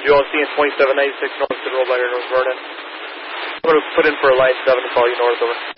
ULC in 2796 North Road, North Vernon. I'm going to put in for a line 7 to call you north over.